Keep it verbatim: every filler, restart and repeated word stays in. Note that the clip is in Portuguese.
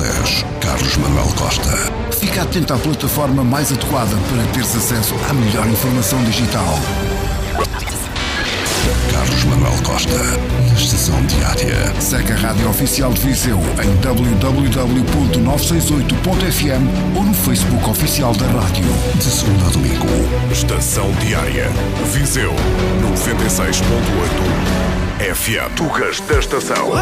dez, Carlos Manuel Costa. Fica atento à plataforma mais adequada para teres acesso à melhor informação digital. Carlos Manuel Costa, na Estação Diária. Segue a Rádio Oficial de Viseu em w w w ponto novecentos e sessenta e oito ponto f m ou no Facebook Oficial da Rádio. De segunda a domingo. Estação Diária. Viseu noventa e seis ponto oito F M. Tugas da Estação.